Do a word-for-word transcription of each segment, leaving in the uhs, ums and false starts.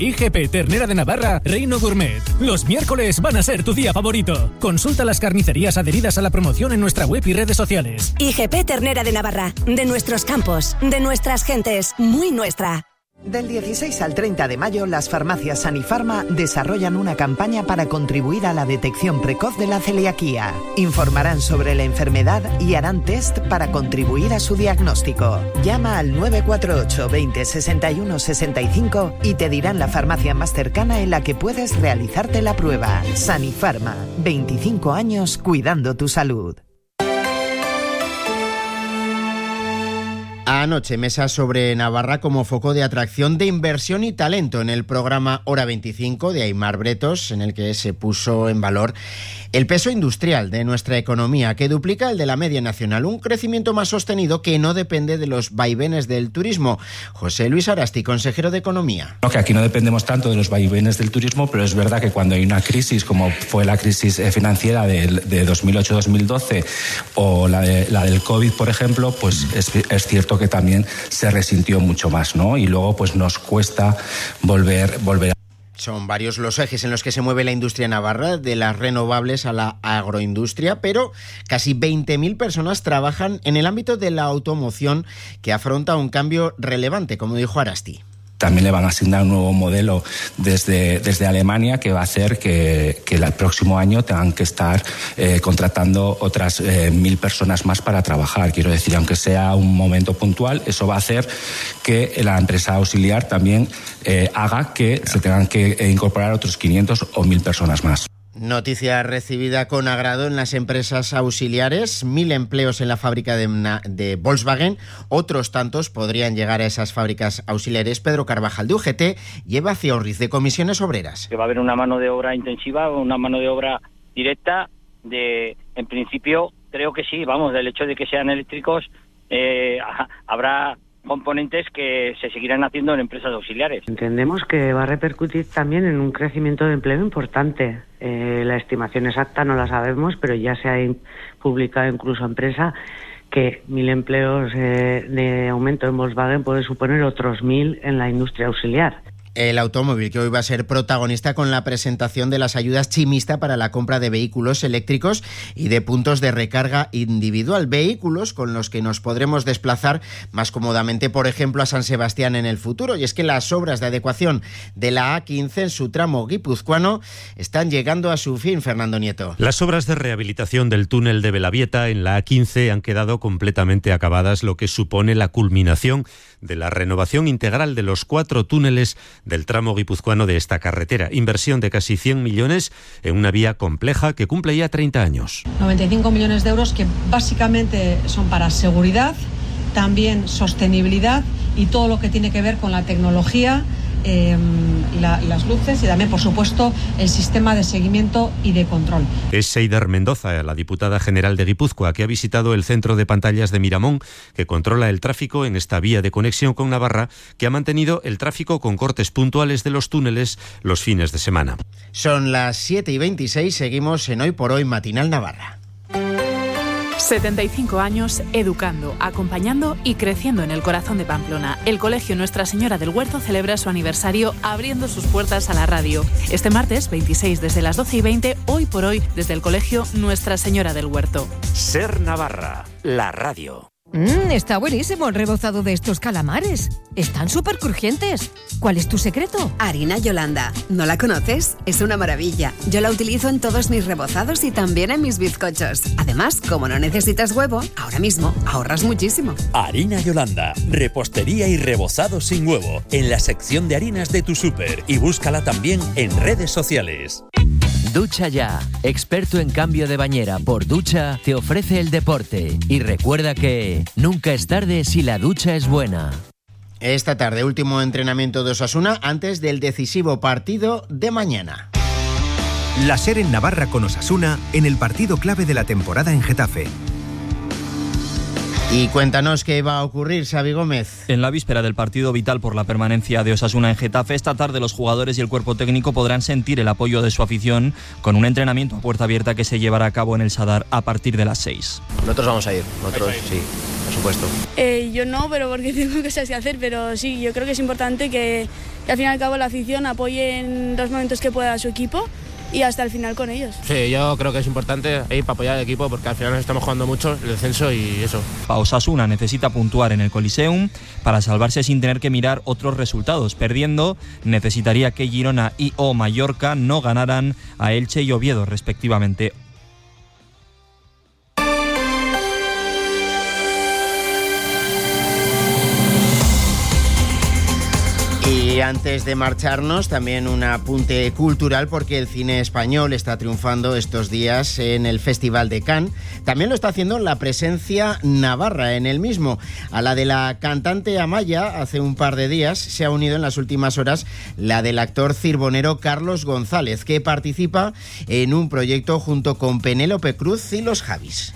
I G P Ternera de Navarra, Reino Gourmet. Los miércoles van a ser tu día favorito. Consulta las carnicerías adheridas a la promoción en nuestra web y redes sociales. I G P Ternera de Navarra, de nuestros campos, de nuestras gentes, muy nuestra. Del dieciséis al treinta de mayo, las farmacias Sanifarma desarrollan una campaña para contribuir a la detección precoz de la celiaquía. Informarán sobre la enfermedad y harán test para contribuir a su diagnóstico. Llama al nueve cuatro ocho veinte sesenta y uno sesenta y cinco y te dirán la farmacia más cercana en la que puedes realizarte la prueba. Sanifarma, veinticinco años cuidando tu salud. Anoche, mesa sobre Navarra como foco de atracción de inversión y talento en el programa Hora veinticinco de Aimar Bretos, en el que se puso en valor el peso industrial de nuestra economía, que duplica el de la media nacional, un crecimiento más sostenido que no depende de los vaivenes del turismo. José Luis Arasti, consejero de Economía. No, que aquí no dependemos tanto de los vaivenes del turismo, pero es verdad que cuando hay una crisis, como fue la crisis financiera de, de dos mil ocho dos mil doce o la, de, la del COVID, por ejemplo, pues es, es cierto que también se resintió mucho más, ¿no? Y luego pues nos cuesta volver, volver a... Son varios los ejes en los que se mueve la industria navarra, de las renovables a la agroindustria, pero casi veinte mil personas trabajan en el ámbito de la automoción, que afronta un cambio relevante, como dijo Arasti. También le van a asignar un nuevo modelo desde, desde Alemania que va a hacer que, que el próximo año tengan que estar eh, contratando otras eh, mil personas más para trabajar. Quiero decir, aunque sea un momento puntual, eso va a hacer que la empresa auxiliar también eh, haga que se tengan que incorporar otros quinientos o mil personas más. Noticia recibida con agrado en las empresas auxiliares, mil empleos en la fábrica de, de Volkswagen, otros tantos podrían llegar a esas fábricas auxiliares. Pedro Carvajal de U G T lleva hacia Orriz de Comisiones Obreras. Que va a haber una mano de obra intensiva, una mano de obra directa, de, en principio creo que sí, vamos, del hecho de que sean eléctricos, eh, habrá componentes que se seguirán haciendo en empresas auxiliares. Entendemos que va a repercutir también en un crecimiento de empleo importante. Eh, la estimación exacta no la sabemos, pero ya se ha publicado incluso en prensa que mil empleos eh, de aumento en Volkswagen puede suponer otros mil en la industria auxiliar. El automóvil que hoy va a ser protagonista con la presentación de las ayudas Chimista para la compra de vehículos eléctricos y de puntos de recarga individual. Vehículos con los que nos podremos desplazar más cómodamente, por ejemplo, a San Sebastián en el futuro. Y es que las obras de adecuación de la A quince en su tramo guipuzcoano están llegando a su fin, Fernando Nieto. Las obras de rehabilitación del túnel de Belavieta en la A quince han quedado completamente acabadas, lo que supone la culminación de la renovación integral de los cuatro túneles del tramo guipuzcoano de esta carretera. Inversión de casi cien millones en una vía compleja que cumple ya treinta años. noventa y cinco millones de euros que básicamente son para seguridad, también sostenibilidad y todo lo que tiene que ver con la tecnología, eh, la, las luces y también, por supuesto, el sistema de seguimiento y de control. Es Seider Mendoza, la diputada general de Guipúzcoa, que ha visitado el centro de pantallas de Miramón, que controla el tráfico en esta vía de conexión con Navarra, que ha mantenido el tráfico con cortes puntuales de los túneles los fines de semana. Son las siete y veintiséis, seguimos en Hoy por Hoy Matinal Navarra. setenta y cinco años educando, acompañando y creciendo en el corazón de Pamplona. El Colegio Nuestra Señora del Huerto celebra su aniversario abriendo sus puertas a la radio. Este martes veintiséis desde las doce y veinte, Hoy por Hoy desde el Colegio Nuestra Señora del Huerto. Ser Navarra, la radio. Mmm, está buenísimo el rebozado de estos calamares. Están súper crujientes. ¿Cuál es tu secreto? Harina Yolanda. ¿No la conoces? Es una maravilla. Yo la utilizo en todos mis rebozados y también en mis bizcochos. Además, como no necesitas huevo, ahora mismo ahorras muchísimo. Harina Yolanda. Repostería y rebozado sin huevo. En la sección de harinas de tu súper. Y búscala también en redes sociales. Ducha Ya, experto en cambio de bañera por ducha, te ofrece el deporte. Y recuerda que nunca es tarde si la ducha es buena. Esta tarde, último entrenamiento de Osasuna antes del decisivo partido de mañana. La SER en Navarra con Osasuna en el partido clave de la temporada en Getafe. Y cuéntanos qué va a ocurrir, Xavi Gómez. En la víspera del partido vital por la permanencia de Osasuna en Getafe, esta tarde los jugadores y el cuerpo técnico podrán sentir el apoyo de su afición con un entrenamiento a puerta abierta que se llevará a cabo en el Sadar a partir de las seis. Nosotros vamos a ir, nosotros sí, por supuesto. Eh, yo no, pero porque tengo cosas que hacer, pero sí, yo creo que es importante que, que al fin y al cabo la afición apoye en los momentos que pueda a su equipo y hasta el final con ellos. Sí, yo creo que es importante ir para apoyar al equipo porque al final nos estamos jugando mucho el descenso y eso. Osasuna necesita puntuar en el Coliseum para salvarse sin tener que mirar otros resultados. Perdiendo, necesitaría que Girona y o Mallorca no ganaran a Elche y Oviedo respectivamente. Y antes de marcharnos, también un apunte cultural porque el cine español está triunfando estos días en el Festival de Cannes. También lo está haciendo la presencia navarra en el mismo. A la de la cantante Amaya, hace un par de días, se ha unido en las últimas horas la del actor cirbonero Carlos González, que participa en un proyecto junto con Penélope Cruz y los Javis.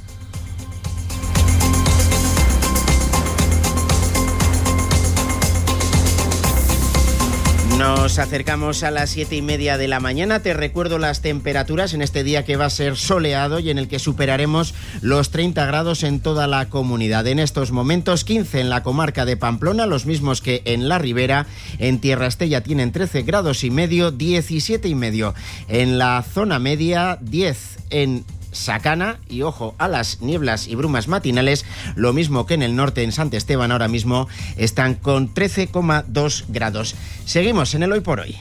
Nos acercamos a las siete y media de la mañana. Te recuerdo las temperaturas en este día que va a ser soleado y en el que superaremos los treinta grados en toda la comunidad. En estos momentos, quince en la comarca de Pamplona, los mismos que en la Ribera. En Tierra Estella tienen trece grados y medio, diecisiete y medio en la zona media, diez en Sacana y ojo a las nieblas y brumas matinales, lo mismo que en el norte, en Sant Esteban ahora mismo están con trece coma dos grados. Seguimos en el Hoy por Hoy.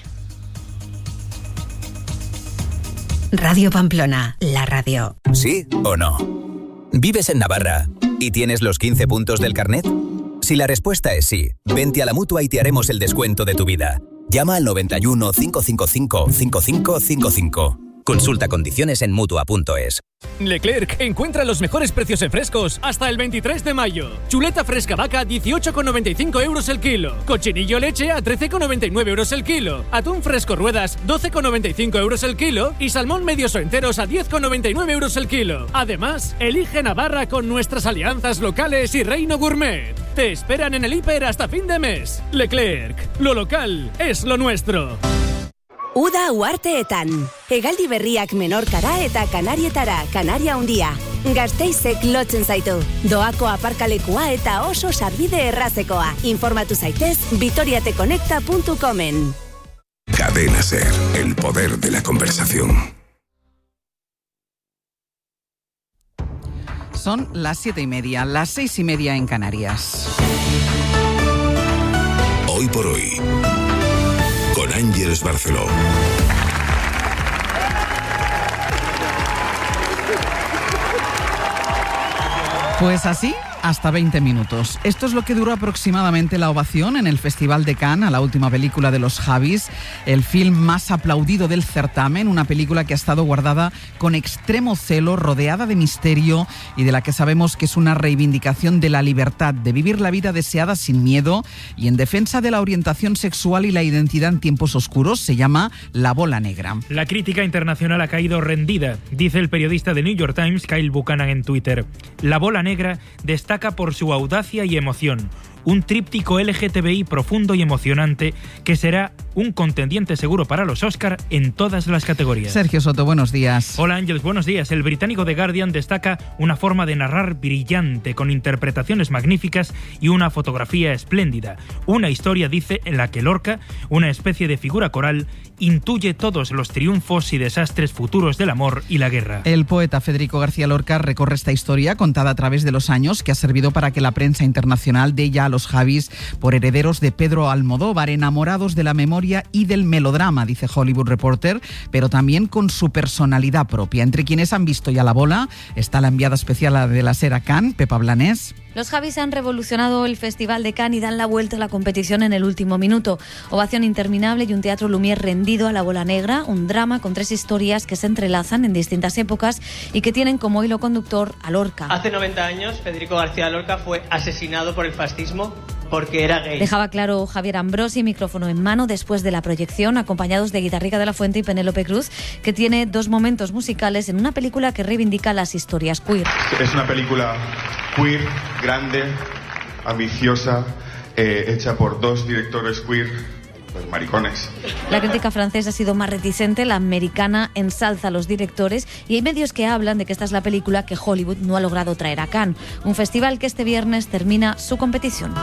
Radio Pamplona, la radio. ¿Sí o no? ¿Vives en Navarra y tienes los quince puntos del carnet? Si la respuesta es sí, vente a la Mutua y te haremos el descuento de tu vida. Llama al noventa y uno, cinco cinco cinco, cinco cinco cinco cinco. Consulta condiciones en Mutua punto es. Leclerc encuentra los mejores precios en frescos hasta el veintitrés de mayo. Chuleta fresca vaca dieciocho con noventa y cinco euros el kilo. Cochinillo leche a trece con noventa y nueve euros el kilo. Atún fresco ruedas doce con noventa y cinco euros el kilo. Y salmón medios o enteros a diez con noventa y nueve euros el kilo. Además, elige Navarra con nuestras alianzas locales y Reino Gourmet. Te esperan en el hiper hasta fin de mes. Leclerc, lo local es lo nuestro. Uda uarteetan. Hegaldi berriak menorkara eta kanarietara, Kanaria handia. Gasteizek lotzen zaitu. Doako aparkalekua eta oso sarbide errazekoa. Informatu zaitez vitoriateconecta punto comen. Cadena Ser, el poder de la conversación. Son las siete y media, las seis y media en Canarias. Hoy por hoy, con Ángeles Barceló. Pues así, hasta veinte minutos. Esto es lo que duró aproximadamente la ovación en el Festival de Cannes a la última película de los Javis, el film más aplaudido del certamen, una película que ha estado guardada con extremo celo, rodeada de misterio y de la que sabemos que es una reivindicación de la libertad, de vivir la vida deseada sin miedo y en defensa de la orientación sexual y la identidad en tiempos oscuros. Se llama La Bola Negra. La crítica internacional ha caído rendida, dice el periodista de New York Times, Kyle Buchanan, en Twitter. La Bola Negra destaca por su audacia y emoción. Un tríptico L G T B I profundo y emocionante que será un contendiente seguro para los Oscar en todas las categorías. Sergio Soto, buenos días. Hola Ángeles, buenos días. El británico The Guardian destaca una forma de narrar brillante, con interpretaciones magníficas y una fotografía espléndida. Una historia, dice, en la que Lorca, una especie de figura coral, intuye todos los triunfos y desastres futuros del amor y la guerra. El poeta Federico García Lorca recorre esta historia contada a través de los años, que ha servido para que la prensa internacional dé ya a los Javis por herederos de Pedro Almodóvar, enamorados de la memoria y del melodrama, dice Hollywood Reporter, pero también con su personalidad propia. Entre quienes han visto ya La Bola está la enviada especial de la SER a Cannes, Pepa Blanés. Los Javis han revolucionado el Festival de Cannes y dan la vuelta a la competición en el último minuto. Ovación interminable y un teatro Lumière rendido a La Bola Negra, un drama con tres historias que se entrelazan en distintas épocas y que tienen como hilo conductor a Lorca. Hace noventa años, Federico García Lorca fue asesinado por el fascismo porque era gay. Dejaba claro Javier Ambrosi, micrófono en mano, después de la proyección, acompañados de Guitarrica de la Fuente y Penélope Cruz, que tiene dos momentos musicales en una película que reivindica las historias queer. Es una película queer, grande, ambiciosa, eh, hecha por dos directores queer, pues maricones. La crítica francesa ha sido más reticente, la americana ensalza a los directores y hay medios que hablan de que esta es la película que Hollywood no ha logrado traer a Cannes, un festival que este viernes termina su competición.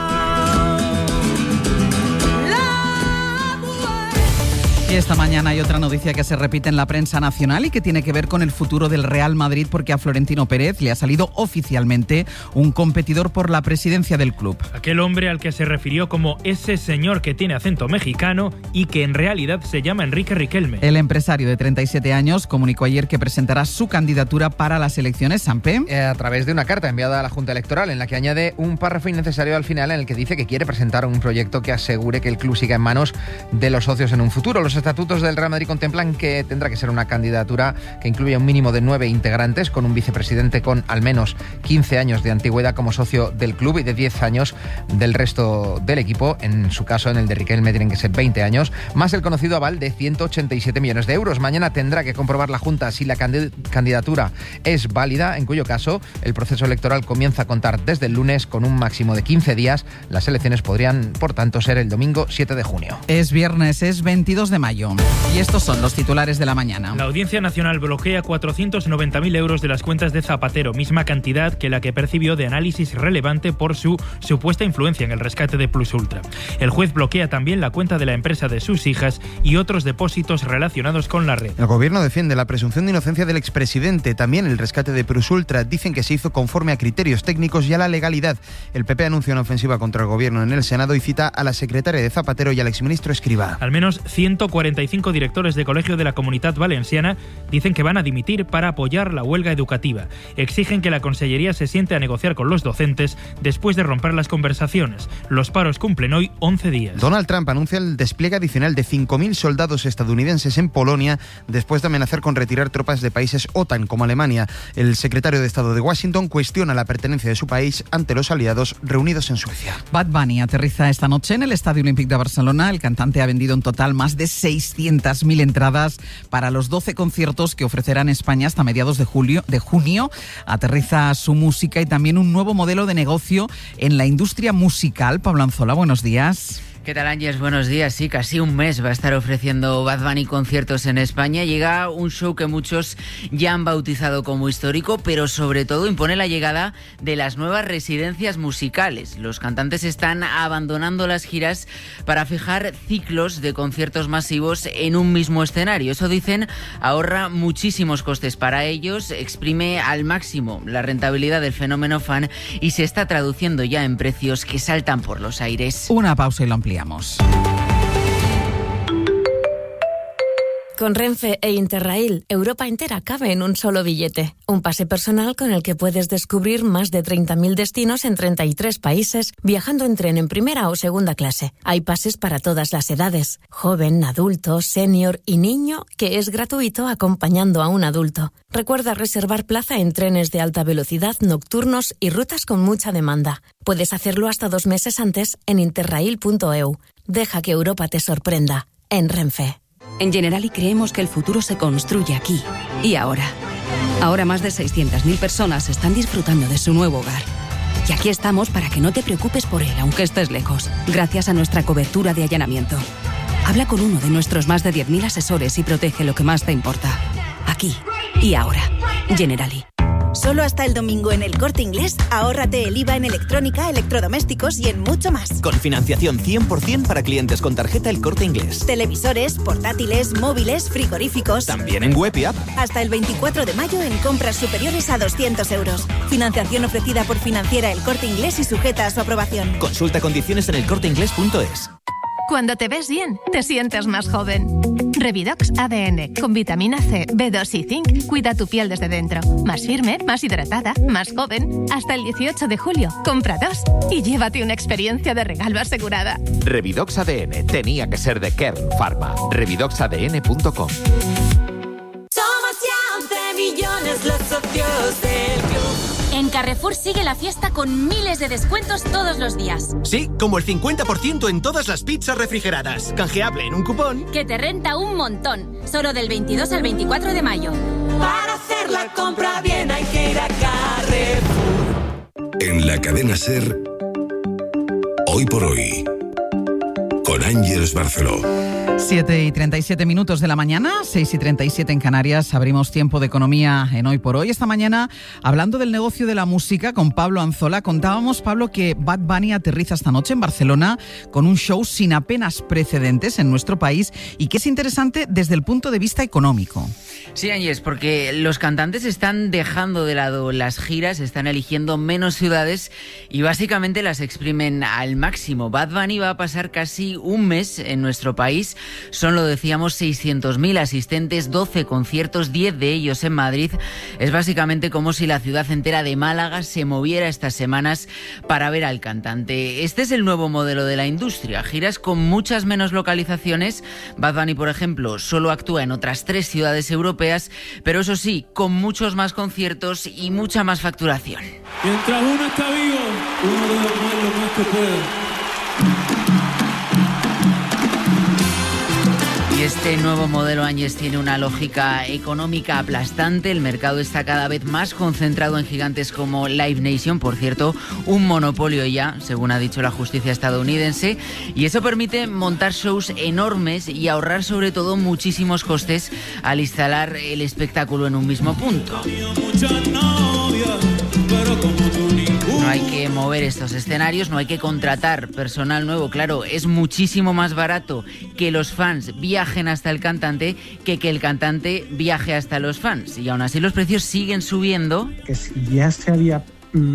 Y esta mañana hay otra noticia que se repite en la prensa nacional y que tiene que ver con el futuro del Real Madrid, porque a Florentino Pérez le ha salido oficialmente un competidor por la presidencia del club. Aquel hombre al que se refirió como ese señor que tiene acento mexicano y que en realidad se llama Enrique Riquelme. El empresario de treinta y siete años comunicó ayer que presentará su candidatura para las elecciones. Sampe. Eh, a través de una carta enviada a la Junta Electoral en la que añade un párrafo innecesario al final en el que dice que quiere presentar un proyecto que asegure que el club siga en manos de los socios en un futuro. Los estatutos del Real Madrid contemplan que tendrá que ser una candidatura que incluya un mínimo de nueve integrantes, con un vicepresidente con al menos quince años de antigüedad como socio del club y de diez años del resto del equipo. En su caso, en el de Riquelme tienen que ser veinte años, más el conocido aval de ciento ochenta y siete millones de euros. Mañana tendrá que comprobar la Junta si la candidatura es válida, en cuyo caso el proceso electoral comienza a contar desde el lunes con un máximo de quince días. Las elecciones podrían, por tanto, ser el domingo siete de junio. Es viernes, es veintidós de mayo. Y estos son los titulares de la mañana. La Audiencia Nacional bloquea cuatrocientos noventa mil euros de las cuentas de Zapatero, misma cantidad que la que percibió de análisis relevante por su supuesta influencia en el rescate de Plus Ultra. El juez bloquea también la cuenta de la empresa de sus hijas y otros depósitos relacionados con la red. El gobierno defiende la presunción de inocencia del expresidente. También el rescate de Plus Ultra. Dicen que se hizo conforme a criterios técnicos y a la legalidad. El P P anuncia una ofensiva contra el gobierno en el Senado y cita a la secretaria de Zapatero y al exministro Escrivá. Al menos ciento cuarenta y cinco directores de colegio de la Comunitat Valenciana dicen que van a dimitir para apoyar la huelga educativa. Exigen que la Consellería se siente a negociar con los docentes después de romper las conversaciones. Los paros cumplen hoy once días. Donald Trump anuncia el despliegue adicional de cinco mil soldados estadounidenses en Polonia después de amenazar con retirar tropas de países OTAN como Alemania. El secretario de Estado de Washington cuestiona la pertenencia de su país ante los aliados reunidos en Suecia. Bad Bunny aterriza esta noche en el Estadio Olímpic de Barcelona. El cantante ha vendido en total más de seiscientas mil entradas para los doce conciertos que ofrecerá en España hasta mediados de julio, de junio. Aterriza su música y también un nuevo modelo de negocio en la industria musical. Pablo Anzola, buenos días. ¿Qué tal, Ángeles? Buenos días. Sí, casi un mes va a estar ofreciendo Bad Bunny conciertos en España. Llega un show que muchos ya han bautizado como histórico, pero sobre todo impone la llegada de las nuevas residencias musicales. Los cantantes están abandonando las giras para fijar ciclos de conciertos masivos en un mismo escenario. Eso, dicen, ahorra muchísimos costes para ellos, exprime al máximo la rentabilidad del fenómeno fan y se está traduciendo ya en precios que saltan por los aires. Una pausa y lo ampliamos. Con Renfe e Interrail, Europa entera cabe en un solo billete. Un pase personal con el que puedes descubrir más de treinta mil destinos en treinta y tres países, viajando en tren en primera o segunda clase. Hay pases para todas las edades, joven, adulto, senior y niño, que es gratuito acompañando a un adulto. Recuerda reservar plaza en trenes de alta velocidad, nocturnos y rutas con mucha demanda. Puedes hacerlo hasta dos meses antes en interrail punto e u. Deja que Europa te sorprenda. En Renfe. En Generali creemos que el futuro se construye aquí y ahora. Ahora más de seiscientas mil personas están disfrutando de su nuevo hogar. Y aquí estamos para que no te preocupes por él, aunque estés lejos, gracias a nuestra cobertura de allanamiento. Habla con uno de nuestros más de diez mil asesores y protege lo que más te importa. Aquí y ahora. Generali. Solo hasta el domingo en El Corte Inglés, ahórrate el I V A en electrónica, electrodomésticos y en mucho más. Con financiación cien por ciento para clientes con tarjeta El Corte Inglés. Televisores, portátiles, móviles, frigoríficos. También en web y app. Hasta el veinticuatro de mayo en compras superiores a doscientos euros. Financiación ofrecida por Financiera El Corte Inglés y sujeta a su aprobación. Consulta condiciones en elcorteinglés punto es. Cuando te ves bien, te sientes más joven. Revidox A D N, con vitamina C, B dos y zinc, cuida tu piel desde dentro. Más firme, más hidratada, más joven. Hasta el dieciocho de julio, compra dos y llévate una experiencia de regalo asegurada. Revidox A D N, tenía que ser de Kern Pharma. revidox a d n punto com. Somos ya once millones los socios del club. En Carrefour sigue la fiesta con miles de descuentos todos los días. Sí, como el cincuenta por ciento en todas las pizzas refrigeradas. Canjeable en un cupón. Que te renta un montón. Solo del veintidós al veinticuatro de mayo. Para hacer la compra bien hay que ir a Carrefour. En la cadena SER, Hoy por Hoy, con Ángeles Barceló. siete y treinta y siete minutos de la mañana, seis y treinta y siete en Canarias. Abrimos tiempo de economía en Hoy por Hoy. Esta mañana, hablando del negocio de la música con Pablo Anzola, contábamos, Pablo, que Bad Bunny aterriza esta noche en Barcelona con un show sin apenas precedentes en nuestro país y que es interesante desde el punto de vista económico. Sí, Ángeles, porque los cantantes están dejando de lado las giras, están eligiendo menos ciudades y básicamente las exprimen al máximo. Bad Bunny va a pasar casi un mes en nuestro país. Son, lo decíamos, seiscientos mil asistentes, doce conciertos, diez de ellos en Madrid. Es básicamente como si la ciudad entera de Málaga se moviera estas semanas para ver al cantante. Este es el nuevo modelo de la industria. Giras con muchas menos localizaciones. Bad Bunny, por ejemplo, solo actúa en otras tres ciudades europeas, pero eso sí, con muchos más conciertos y mucha más facturación. Mientras uno está vivo, uno debe hacer lo más que puede. Y este nuevo modelo, Áñez, tiene una lógica económica aplastante. El mercado está cada vez más concentrado en gigantes como Live Nation, por cierto, un monopolio ya, según ha dicho la justicia estadounidense, y eso permite montar shows enormes y ahorrar sobre todo muchísimos costes al instalar el espectáculo en un mismo punto. No hay que mover estos escenarios, no hay que contratar personal nuevo. Claro, es muchísimo más barato que los fans viajen hasta el cantante que que el cantante viaje hasta los fans. Y aún así los precios siguen subiendo. Que si ya se había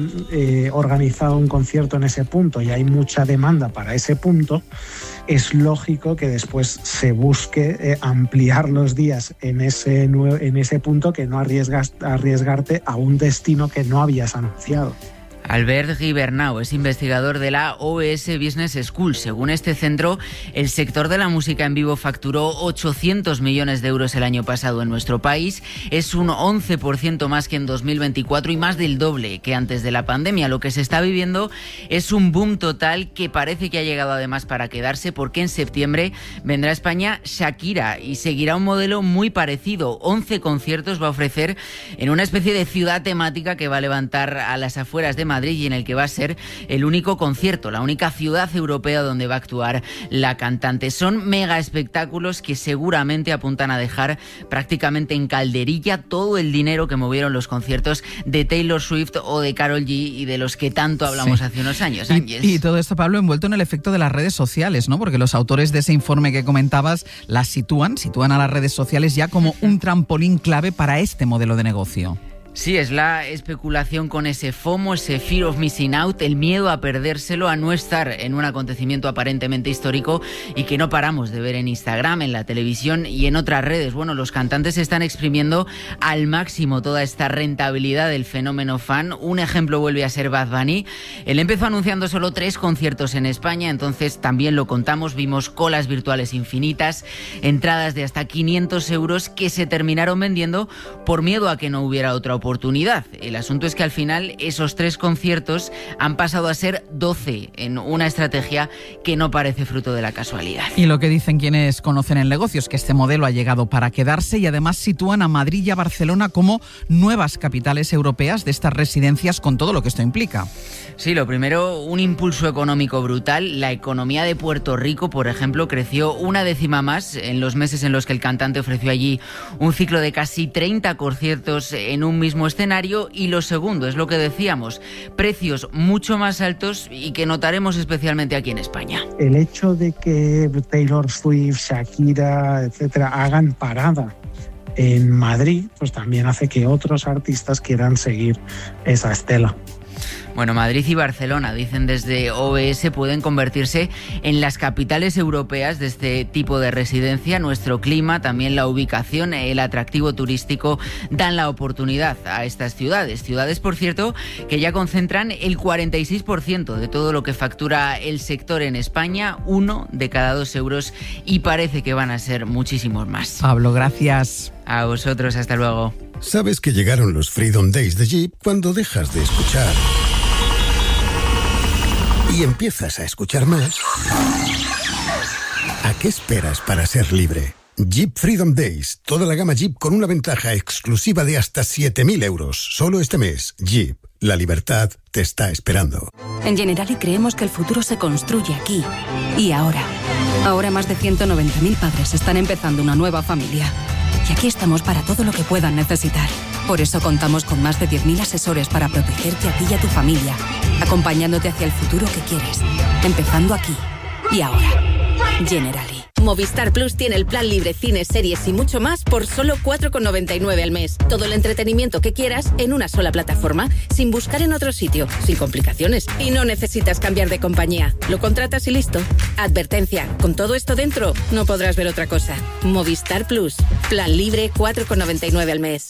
eh, organizado un concierto en ese punto y hay mucha demanda para ese punto, es lógico que después se busque eh, ampliar los días en ese, en ese punto, que no arriesgas, arriesgarte a un destino que no habías anunciado. Albert Gibernau es investigador de la O S Business School. Según este centro, el sector de la música en vivo facturó ochocientos millones de euros el año pasado en nuestro país. Es un once por ciento más que en dos mil veinticuatro y más del doble que antes de la pandemia. Lo que se está viviendo es un boom total que parece que ha llegado además para quedarse, porque en septiembre vendrá a España Shakira y seguirá un modelo muy parecido. once conciertos va a ofrecer en una especie de ciudad temática que va a levantar a las afueras de Madrid y en el que va a ser el único concierto, la única ciudad europea donde va a actuar la cantante. Son mega espectáculos que seguramente apuntan a dejar prácticamente en calderilla todo el dinero que movieron los conciertos de Taylor Swift o de Karol G y de los que tanto hablamos sí. hace unos años. Y, y todo esto, Pablo, envuelto en el efecto de las redes sociales, ¿no? Porque los autores de ese informe que comentabas las sitúan, sitúan a las redes sociales ya como un trampolín clave para este modelo de negocio. Sí, es la especulación con ese FOMO, ese fear of missing out, el miedo a perdérselo, a no estar en un acontecimiento aparentemente histórico y que no paramos de ver en Instagram, en la televisión y en otras redes. Bueno, los cantantes están exprimiendo al máximo toda esta rentabilidad del fenómeno fan. Un ejemplo vuelve a ser Bad Bunny. Él empezó anunciando solo tres conciertos en España, entonces también lo contamos, vimos colas virtuales infinitas, entradas de hasta quinientos euros que se terminaron vendiendo por miedo a que no hubiera otra oportunidad. oportunidad. El asunto es que al final esos tres conciertos han pasado a ser doce en una estrategia que no parece fruto de la casualidad. Y lo que dicen quienes conocen el negocio es que este modelo ha llegado para quedarse y además sitúan a Madrid y a Barcelona como nuevas capitales europeas de estas residencias con todo lo que esto implica. Sí, lo primero, un impulso económico brutal. La economía de Puerto Rico, por ejemplo, creció una décima más en los meses en los que el cantante ofreció allí un ciclo de casi treinta conciertos en un mismo escenario. Y lo segundo, es lo que decíamos, precios mucho más altos y que notaremos especialmente aquí en España. El hecho de que Taylor Swift, Shakira, etcétera, hagan parada en Madrid, pues también hace que otros artistas quieran seguir esa estela. Bueno, Madrid y Barcelona, dicen desde O B S, pueden convertirse en las capitales europeas de este tipo de residencia. Nuestro clima, también la ubicación, el atractivo turístico dan la oportunidad a estas ciudades. Ciudades, por cierto, que ya concentran el cuarenta y seis por ciento de todo lo que factura el sector en España, uno de cada dos euros, y parece que van a ser muchísimos más. Pablo, gracias. A vosotros, hasta luego. Sabes que llegaron los Freedom Days de Jeep cuando dejas de escuchar y empiezas a escuchar más. ¿A qué esperas para ser libre? Jeep Freedom Days, toda la gama Jeep con una ventaja exclusiva de hasta siete mil euros. Solo este mes, Jeep, la libertad te está esperando. En Generali creemos que el futuro se construye aquí y ahora. Ahora más de ciento noventa mil padres están empezando una nueva familia. Y aquí estamos para todo lo que puedan necesitar. Por eso contamos con más de diez mil asesores para protegerte a ti y a tu familia, acompañándote hacia el futuro que quieres, empezando aquí y ahora. Generali. Movistar Plus tiene el plan libre cines, series y mucho más por solo cuatro con noventa y nueve al mes. Todo el entretenimiento que quieras en una sola plataforma, sin buscar en otro sitio, sin complicaciones. Y no necesitas cambiar de compañía. Lo contratas y listo. Advertencia, con todo esto dentro, no podrás ver otra cosa. Movistar Plus. Plan libre cuatro con noventa y nueve al mes.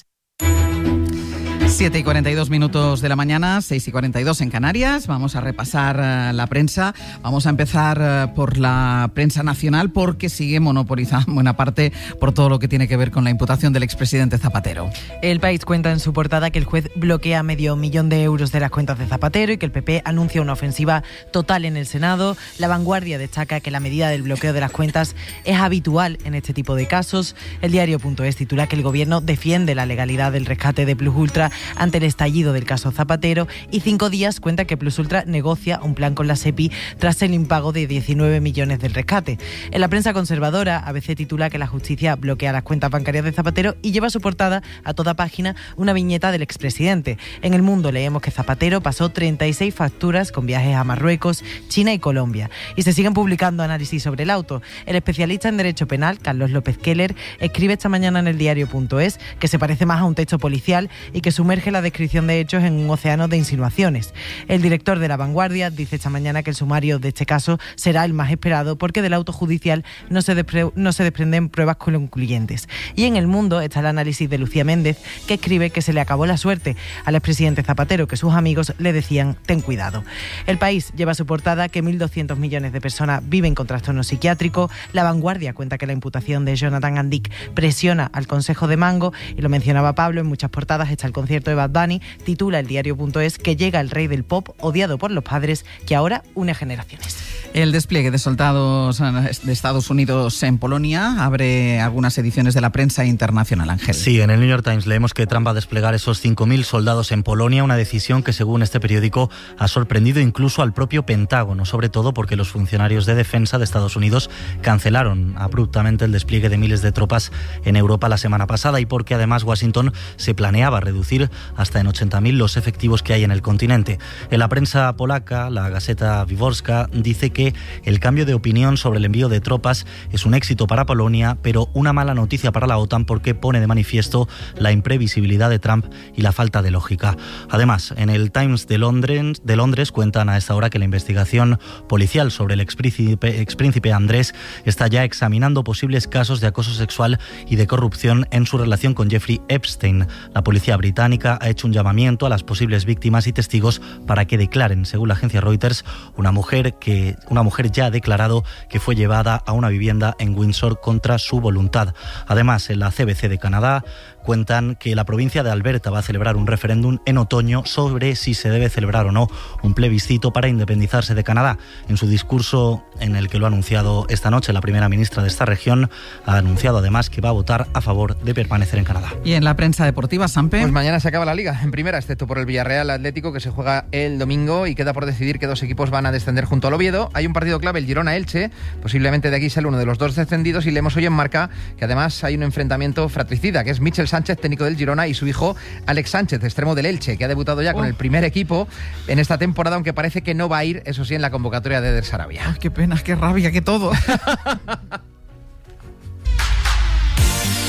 siete y cuarenta y dos minutos de la mañana, seis y cuarenta y dos en Canarias. Vamos a repasar uh, la prensa. Vamos a empezar uh, por la prensa nacional porque sigue monopolizada en buena parte por todo lo que tiene que ver con la imputación del expresidente Zapatero. El País cuenta en su portada que el juez bloquea medio millón de euros de las cuentas de Zapatero y que el P P anuncia una ofensiva total en el Senado. La Vanguardia destaca que la medida del bloqueo de las cuentas es habitual en este tipo de casos. El diario.es titula que el gobierno defiende la legalidad del rescate de Plus Ultra ante el estallido del caso Zapatero, y Cinco Días cuenta que Plus Ultra negocia un plan con la SEPI tras el impago de diecinueve millones del rescate. En la prensa conservadora, A B C titula que la justicia bloquea las cuentas bancarias de Zapatero y lleva a su portada a toda página una viñeta del expresidente. En El Mundo leemos que Zapatero pasó treinta y seis facturas con viajes a Marruecos, China y Colombia. Y se siguen publicando análisis sobre el auto. El especialista en Derecho Penal, Carlos López Keller, escribe esta mañana en el diario.es que se parece más a un texto policial y que sumerge la descripción de hechos en un océano de insinuaciones. El director de La Vanguardia dice esta mañana que el sumario de este caso será el más esperado porque del auto judicial no se, despre- no se desprenden pruebas concluyentes. Y en El Mundo está el análisis de Lucía Méndez, que escribe que se le acabó la suerte al expresidente Zapatero, que sus amigos le decían ten cuidado. El País lleva a su portada que mil doscientos millones de personas viven con trastorno psiquiátrico. La Vanguardia cuenta que la imputación de Jonathan Andic presiona al Consejo de Mango, y lo mencionaba Pablo, en muchas portadas está el concierto de Bad Bunny. Titula el diario.es que llega el rey del pop, odiado por los padres, que ahora une generaciones. El despliegue de soldados de Estados Unidos en Polonia abre algunas ediciones de la prensa internacional, Ángel. Sí, en el New York Times leemos que Trump va a desplegar esos cinco mil soldados en Polonia, una decisión que, según este periódico, ha sorprendido incluso al propio Pentágono, sobre todo porque los funcionarios de defensa de Estados Unidos cancelaron abruptamente el despliegue de miles de tropas en Europa la semana pasada, y porque además Washington se planeaba reducir hasta en ochenta mil los efectivos que hay en el continente. En la prensa polaca, la Gazeta Wyborcza dice que el cambio de opinión sobre el envío de tropas es un éxito para Polonia, pero una mala noticia para la OTAN porque pone de manifiesto la imprevisibilidad de Trump y la falta de lógica. Además, en el Times de Londres, de Londres cuentan a esta hora que la investigación policial sobre el expríncipe, expríncipe Andrés está ya examinando posibles casos de acoso sexual y de corrupción en su relación con Jeffrey Epstein. La policía británica ha hecho un llamamiento a las posibles víctimas y testigos para que declaren. Según la agencia Reuters, una mujer que una mujer ya ha declarado que fue llevada a una vivienda en Windsor contra su voluntad. Además, en la C B C de Canadá cuentan que la provincia de Alberta va a celebrar un referéndum en otoño sobre si se debe celebrar o no un plebiscito para independizarse de Canadá. En su discurso, en el que lo ha anunciado esta noche la primera ministra de esta región, ha anunciado además que va a votar a favor de permanecer en Canadá. Y en la prensa deportiva, Sampe. Pues mañana se acaba la Liga, en primera, excepto por el Villarreal Atlético, que se juega el domingo, y queda por decidir que dos equipos van a descender junto al Oviedo. Hay un partido clave, el Girona-Elche, posiblemente de aquí sale uno de los dos descendidos, y leemos hoy en Marca que además hay un enfrentamiento fratricida, que es Michel Sánchez, técnico del Girona, y su hijo Alex Sánchez, extremo del Elche, que ha debutado ya oh. con el primer equipo en esta temporada, aunque parece que no va a ir, eso sí, en la convocatoria de Eder Sarabia. Oh, qué pena, qué rabia, qué todo.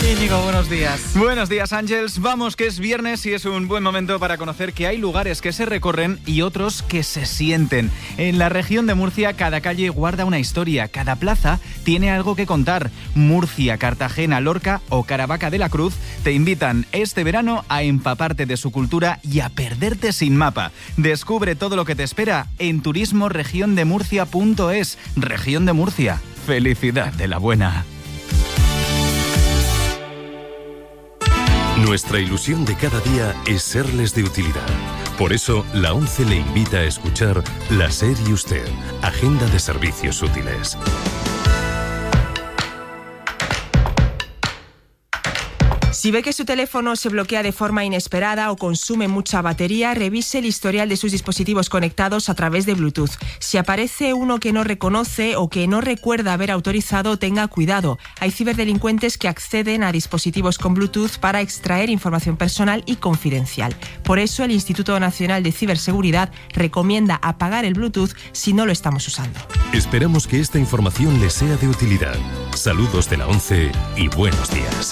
Íñigo, buenos días. Buenos días, Ángels. Vamos, que es viernes y es un buen momento para conocer que hay lugares que se recorren y otros que se sienten. En la región de Murcia, cada calle guarda una historia, cada plaza tiene algo que contar. Murcia, Cartagena, Lorca o Caravaca de la Cruz te invitan este verano a empaparte de su cultura y a perderte sin mapa. Descubre todo lo que te espera en turismo región de murcia punto es. Región de Murcia. Felicidad de la buena. Nuestra ilusión de cada día es serles de utilidad. Por eso, la ONCE le invita a escuchar La SER y Usted, Agenda de Servicios Útiles. Si ve que su teléfono se bloquea de forma inesperada o consume mucha batería, revise el historial de sus dispositivos conectados a través de Bluetooth. Si aparece uno que no reconoce o que no recuerda haber autorizado, tenga cuidado. Hay ciberdelincuentes que acceden a dispositivos con Bluetooth para extraer información personal y confidencial. Por eso, el Instituto Nacional de Ciberseguridad recomienda apagar el Bluetooth si no lo estamos usando. Esperamos que esta información les sea de utilidad. Saludos de la ONCE y buenos días.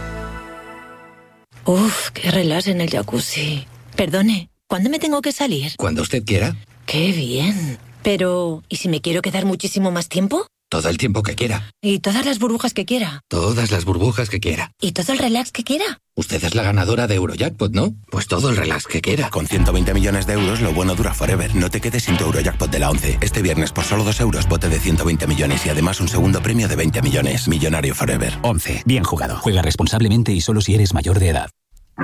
Uf, qué relax en el jacuzzi. Perdone, ¿cuándo me tengo que salir? Cuando usted quiera. Qué bien. Pero, ¿y si me quiero quedar muchísimo más tiempo? Todo el tiempo que quiera. ¿Y todas las burbujas que quiera? Todas las burbujas que quiera. ¿Y todo el relax que quiera? Usted es la ganadora de Eurojackpot, ¿no? Pues todo el relax que quiera. Con ciento veinte millones de euros, lo bueno dura forever. No te quedes sin tu Eurojackpot de la ONCE. Este viernes, por solo dos euros, bote de ciento veinte millones y además un segundo premio de veinte millones. Millonario forever. ONCE. Bien jugado. Juega responsablemente y solo si eres mayor de edad.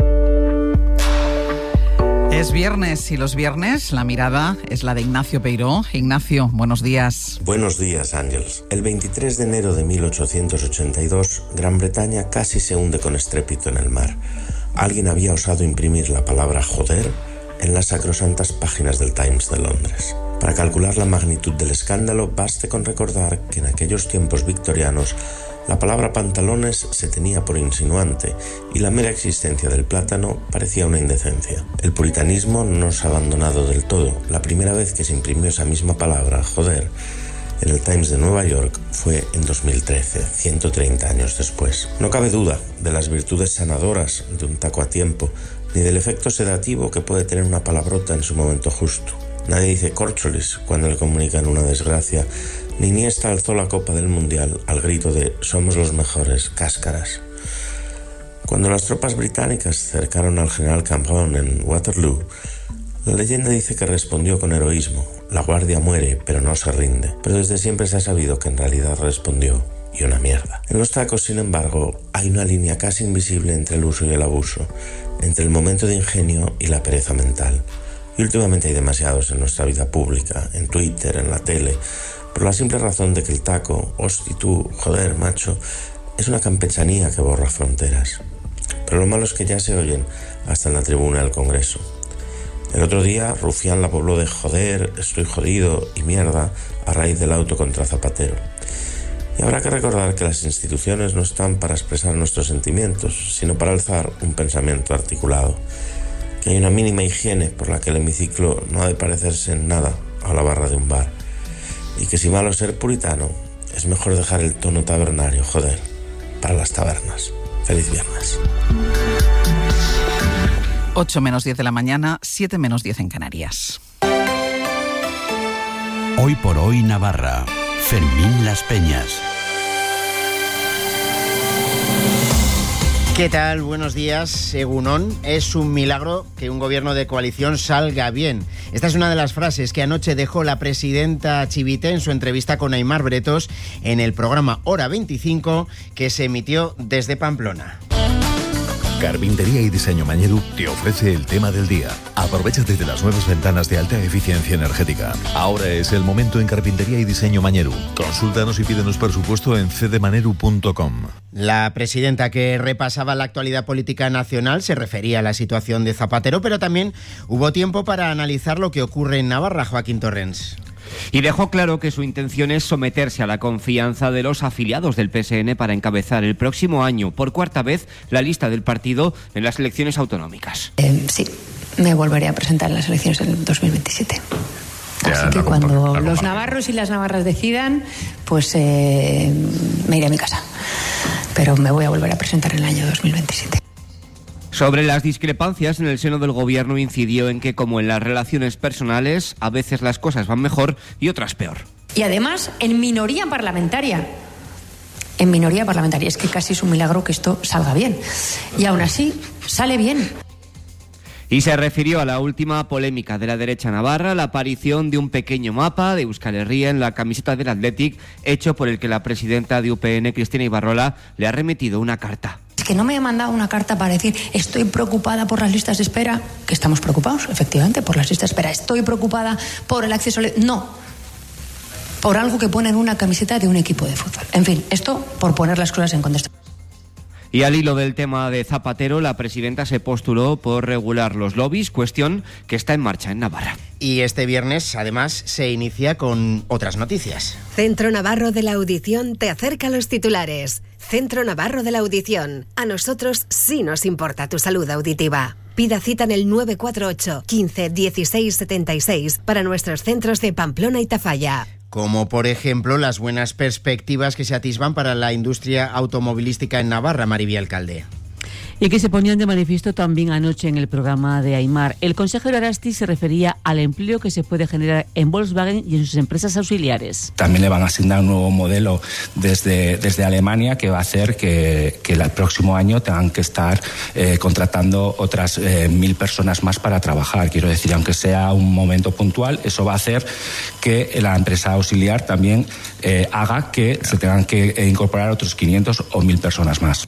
Es viernes y los viernes la mirada es la de Ignacio Peiró. Ignacio, buenos días. Buenos días, Ángels. El veintitrés de enero de mil ochocientos ochenta y dos, Gran Bretaña casi se hunde con estrépito en el mar. Alguien había osado imprimir la palabra joder en las sacrosantas páginas del Times de Londres. Para calcular la magnitud del escándalo, baste con recordar que en aquellos tiempos victorianos la palabra pantalones se tenía por insinuante y la mera existencia del plátano parecía una indecencia. El puritanismo no se ha abandonado del todo. La primera vez que se imprimió esa misma palabra, joder, en el Times de Nueva York fue en dos mil trece, ciento treinta años después. No cabe duda de las virtudes sanadoras de un taco a tiempo, ni del efecto sedativo que puede tener una palabrota en su momento justo. Nadie dice córcholis cuando le comunican una desgracia, ni Iniesta alzó la copa del Mundial al grito de «Somos los mejores, cáscaras». Cuando las tropas británicas cercaron al general Cambronne en Waterloo, la leyenda dice que respondió con heroísmo «La guardia muere, pero no se rinde». Pero desde siempre se ha sabido que en realidad respondió «y una mierda». En los tacos, sin embargo, hay una línea casi invisible entre el uso y el abuso, entre el momento de ingenio y la pereza mental. Y últimamente hay demasiados en nuestra vida pública, en Twitter, en la tele, por la simple razón de que el taco, hosti tú, joder, macho, es una campechanía que borra fronteras. Pero lo malo es que ya se oyen hasta en la tribuna del Congreso. El otro día, Rufián la pobló de joder, estoy jodido y mierda a raíz del auto contra Zapatero. Y habrá que recordar que las instituciones no están para expresar nuestros sentimientos, sino para alzar un pensamiento articulado. Que hay una mínima higiene por la que el hemiciclo no ha de parecerse en nada a la barra de un bar. Y que si malo ser puritano, es mejor dejar el tono tabernario, joder, para las tabernas. Feliz viernes. ocho menos diez de la mañana, siete menos diez en Canarias. Hoy por hoy Navarra. Fermín Las Peñas. ¿Qué tal? Buenos días, Egunon. Es un milagro que un gobierno de coalición salga bien. Esta es una de las frases que anoche dejó la presidenta Chivite en su entrevista con Aimar Bretos en el programa Hora veinticinco que se emitió desde Pamplona. Carpintería y Diseño Mañeru te ofrece el tema del día. Aprovechate de las nuevas ventanas de alta eficiencia energética. Ahora es el momento en Carpintería y Diseño Mañeru. Consúltanos y pídenos presupuesto en c d maneru punto com. La presidenta, que repasaba la actualidad política nacional, se refería a la situación de Zapatero, pero también hubo tiempo para analizar lo que ocurre en Navarra. Joaquín Torrens. Y dejó claro que su intención es someterse a la confianza de los afiliados del P S N para encabezar el próximo año, por cuarta vez, la lista del partido en las elecciones autonómicas. Eh, sí, me volveré a presentar en las elecciones del dos mil veintisiete. Ya, Así que cuando los navarros y las navarras decidan, pues eh, me iré a mi casa. pero me voy a volver a presentar en el año dos mil veintisiete. Sobre las discrepancias en el seno del gobierno incidió en que, como en las relaciones personales, a veces las cosas van mejor y otras peor. Y además en minoría parlamentaria. En minoría parlamentaria. Es que casi es un milagro que esto salga bien. Y aún así, sale bien. Y se refirió a la última polémica de la derecha navarra, la aparición de un pequeño mapa de Euskal Herria en la camiseta del Athletic, hecho por el que la presidenta de U P N, Cristina Ibarrola, le ha remitido una carta. Es que no me ha mandado una carta para decir estoy preocupada por las listas de espera, que estamos preocupados, efectivamente, por las listas de espera. Estoy preocupada por el acceso... No, por algo que pone en una camiseta de un equipo de fútbol. En fin, esto por poner las cosas en contexto. Y al hilo del tema de Zapatero, la presidenta se postuló por regular los lobbies, cuestión que está en marcha en Navarra. Y este viernes, además, se inicia con otras noticias. Centro Navarro de la Audición te acerca a los titulares. Centro Navarro de la Audición. A nosotros sí nos importa tu salud auditiva. Pida cita en el nueve cuatro ocho, quince, dieciséis, setenta y seis para nuestros centros de Pamplona y Tafalla. Como por ejemplo las buenas perspectivas que se atisban para la industria automovilística en Navarra, Mariby Alcalde. Y que se ponían de manifiesto también anoche en el programa de Aimar. El consejero Arasti se refería al empleo que se puede generar en Volkswagen y en sus empresas auxiliares. También le van a asignar un nuevo modelo desde, desde Alemania que va a hacer que, que el próximo año tengan que estar eh, contratando otras eh, mil personas más para trabajar. Quiero decir, aunque sea un momento puntual, eso va a hacer que la empresa auxiliar también eh, haga que se tengan que incorporar otros quinientos o mil personas más.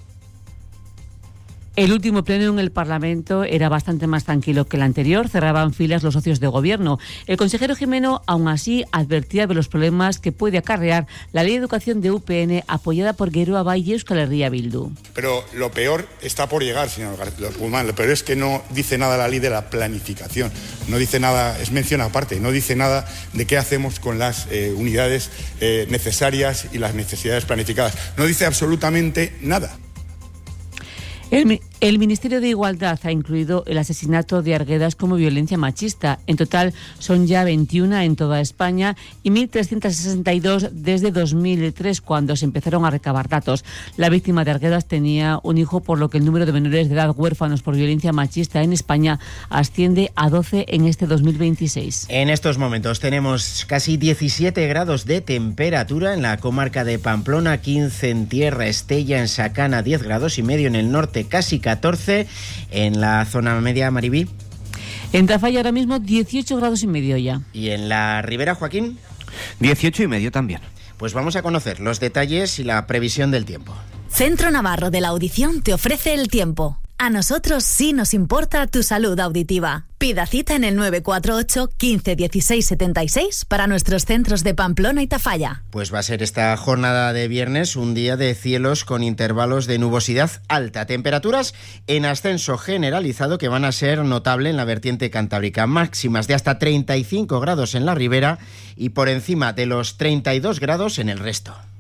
El último pleno en el Parlamento era bastante más tranquilo que el anterior, cerraban filas los socios de gobierno. El consejero Jimeno, aún así, advertía de los problemas que puede acarrear la Ley de Educación de U P N apoyada por Geroa Bai y Euskal Herria Bildu. Pero lo peor está por llegar, señor Guzmán. Lo peor es que no dice nada la ley de la planificación, no dice nada, es mención aparte, no dice nada de qué hacemos con las eh, unidades eh, necesarias y las necesidades planificadas. No dice absolutamente nada. El, el Ministerio de Igualdad ha incluido el asesinato de Arguedas como violencia machista. En total son ya veintiuna en toda España y mil trescientos sesenta y dos desde dos mil tres, cuando se empezaron a recabar datos. La víctima de Arguedas tenía un hijo, por lo que el número de menores de edad huérfanos por violencia machista en España asciende a doce en este dos mil veintiséis. En estos momentos tenemos casi diecisiete grados de temperatura en la comarca de Pamplona, quince en Tierra Estella, en Sacana diez grados y medio, en el norte casi catorce, en la zona media, Mariby. En Tafalla ahora mismo dieciocho grados y medio ya. ¿Y en la Ribera, Joaquín? dieciocho y medio también. Pues vamos a conocer los detalles y la previsión del tiempo. Centro Navarro de la Audición te ofrece el tiempo. A nosotros sí nos importa tu salud auditiva. Pida cita en el nueve cuatro ocho, quince, dieciséis, setenta y seis para nuestros centros de Pamplona y Tafalla. Pues va a ser esta jornada de viernes un día de cielos con intervalos de nubosidad alta. Temperaturas en ascenso generalizado que van a ser notable en la vertiente cantábrica. Máximas de hasta treinta y cinco grados en la ribera y por encima de los treinta y dos grados en el resto.